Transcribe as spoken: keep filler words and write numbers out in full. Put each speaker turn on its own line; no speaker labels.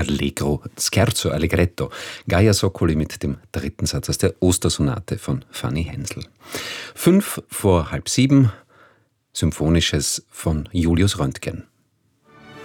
Allegro, Scherzo Allegretto, Gaia Soccoli mit dem dritten Satz aus der Ostersonate von Fanny Hensel. Fünf vor halb sieben, Symphonisches von Julius Röntgen.